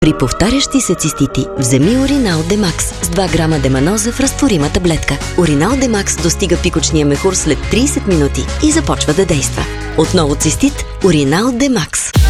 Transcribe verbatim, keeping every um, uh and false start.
При повтарящи се цистити, вземи Уринал Демакс с два грама деманоза в разтворима таблетка. Уринал Демакс достига пикочния мехур след трийсет минути и започва да действа. Отново цистит, Уринал Демакс.